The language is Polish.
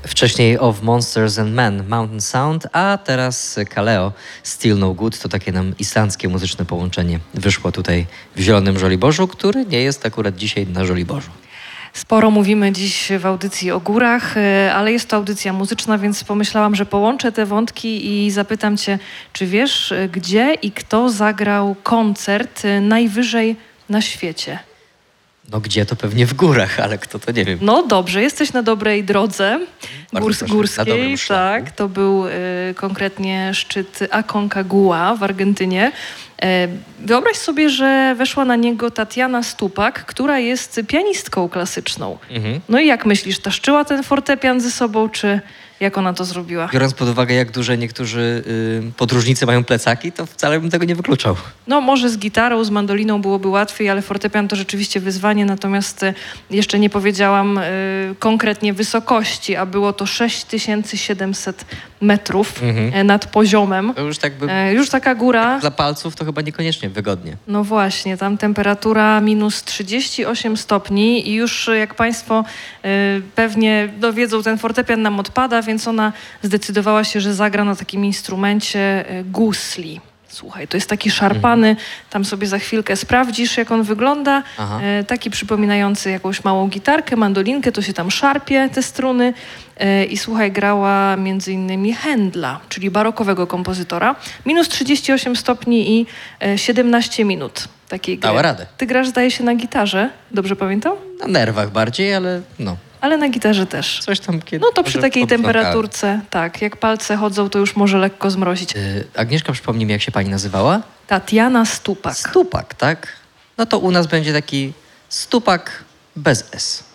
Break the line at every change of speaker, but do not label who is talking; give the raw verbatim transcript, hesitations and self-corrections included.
Wcześniej Of Monsters and Men, Mountain Sound, a teraz Kaleo, Still No Good. To takie nam islandzkie muzyczne połączenie wyszło tutaj w Zielonym Żoliborzu, który nie jest akurat dzisiaj na Żoliborzu.
Sporo mówimy dziś w audycji o górach, ale jest to audycja muzyczna, więc pomyślałam, że połączę te wątki i zapytam cię, czy wiesz, gdzie i kto zagrał koncert najwyżej na świecie?
No gdzie, to pewnie w górach, ale kto, to nie wiem.
No dobrze, jesteś na dobrej drodze górs
proszę,
górskiej.
na dobrym szlaku.
Tak, to był y, konkretnie szczyt Aconcagua w Argentynie. E, wyobraź sobie, że weszła na niego Tatiana Stupak, która jest pianistką klasyczną.
Mhm.
No i jak myślisz, taszczyła ten fortepian ze sobą, czy jak ona to zrobiła?
Biorąc pod uwagę, jak duże niektórzy y, podróżnicy mają plecaki, to wcale bym tego nie wykluczał.
No może z gitarą, z mandoliną byłoby łatwiej, ale fortepian to rzeczywiście wyzwanie, natomiast y, jeszcze nie powiedziałam y, konkretnie wysokości, a było to sześć tysięcy siedemset metrów
Mhm.
y, nad poziomem.
To już tak by...
Y, już taka góra.
Dla palców to chyba niekoniecznie wygodnie.
No właśnie, tam temperatura minus trzydzieści osiem stopni i już y, jak Państwo y, pewnie dowiedzą, ten fortepian nam odpada, więc ona zdecydowała się, że zagra na takim instrumencie y, gusli. Słuchaj, to jest taki szarpany, mhm. tam sobie za chwilkę sprawdzisz, jak on wygląda. E, taki przypominający jakąś małą gitarkę, mandolinkę, to się tam szarpie te struny. E, I słuchaj, grała między innymi Händla, czyli barokowego kompozytora. Minus trzydzieści osiem stopni i e, siedemnaście minut takiej gry.
Dała radę.
Ty grasz, zdaje się, na gitarze, dobrze pamiętam?
Na nerwach bardziej, ale no.
Ale na gitarze też.
Coś tam kiedy.
No to przy takiej
podpląkałem.
temperaturce, tak, jak palce chodzą, to już może lekko zmrozić.
Y, Agnieszka, przypomnij mi, jak się pani nazywała?
Tatiana Stupak.
Stupak, tak? No to u nas będzie taki stupak bez S.